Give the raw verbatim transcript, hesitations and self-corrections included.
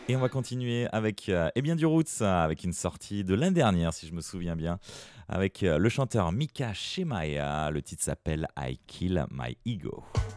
Et on va continuer avec, heu, eh bien du roots, avec une sortie de l'année dernière si je me souviens bien, avec, heu, le chanteur Mika Shemaiah. Le titre s'appelle I Kill My Ego.